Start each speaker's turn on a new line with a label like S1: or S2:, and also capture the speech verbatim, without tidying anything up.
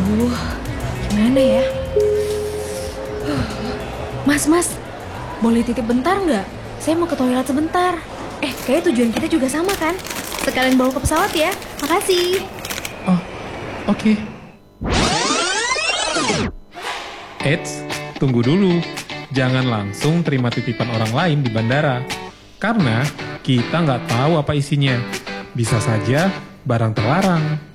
S1: Aduh, gimana ya? Mas, mas, boleh titip bentar nggak? Saya mau ke toilet sebentar. Eh, kayaknya tujuan kita juga sama kan? Sekalian bawa ke pesawat ya. Makasih.
S2: Oh, oke. Okay. Eits, tunggu dulu. Jangan langsung terima titipan orang lain di bandara. Karena kita nggak tahu apa isinya. Bisa saja barang terlarang.